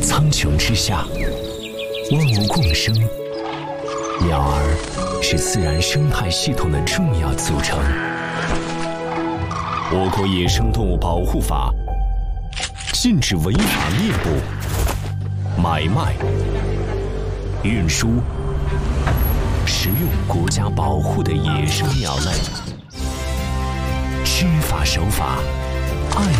苍穹之下，万物共生，鸟儿是自然生态系统的重要组成。我国野生动物保护法禁止违法猎捕、买卖、运输、食用国家保护的野生鸟类。知法守法，